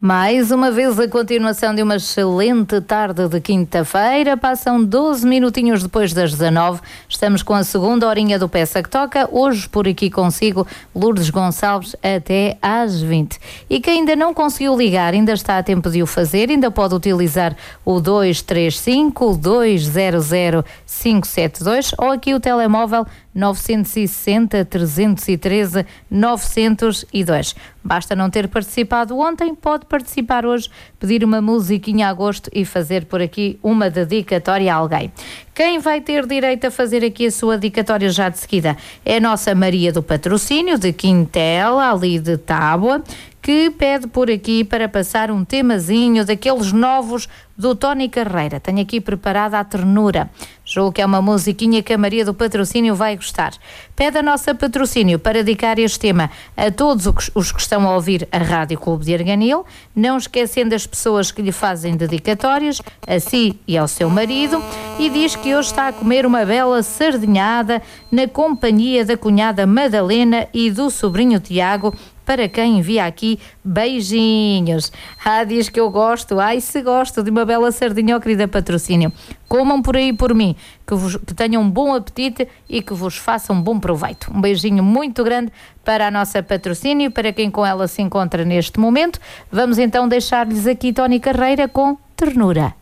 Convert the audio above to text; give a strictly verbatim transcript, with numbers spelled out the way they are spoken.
Mais uma vez a continuação de uma excelente tarde de quinta-feira. Passam doze minutinhos depois das dezanove. Estamos com a segunda horinha do Peça que Toca. Hoje por aqui consigo Lourdes Gonçalves até às vinte. E quem ainda não conseguiu ligar, ainda está a tempo de o fazer. Ainda pode utilizar o dois três cinco, dois zero zero, cinco sete dois ou aqui o telemóvel nove seis zero, três um três, nove zero dois. Basta não ter participado ontem, pode participar hoje, pedir uma musiquinha a gosto e fazer por aqui uma dedicatória a alguém. Quem vai ter direito a fazer aqui a sua dedicatória já de seguida é a nossa Maria do Patrocínio, de Quintela, ali de Tábua, que pede por aqui para passar um temazinho daqueles novos do Tony Carreira. Tenho aqui preparada a Ternura. Julgo que é uma musiquinha que a Maria do Patrocínio vai gostar. Pede a nossa Patrocínio para dedicar este tema a todos os que estão a ouvir a Rádio Clube de Arganil, não esquecendo as pessoas que lhe fazem dedicatórias, a si e ao seu marido, e diz que hoje está a comer uma bela sardinhada na companhia da cunhada Madalena e do sobrinho Tiago, para quem envia aqui beijinhos. Ah, diz que eu gosto, ai se gosto de uma bela sardinha, ó querida Patrocínio. Comam por aí por mim, que, vos, que tenham um bom apetite e que vos façam um bom proveito. Um beijinho muito grande para a nossa Patrocínio, para quem com ela se encontra neste momento. Vamos então deixar-lhes aqui Tony Carreira com Ternura.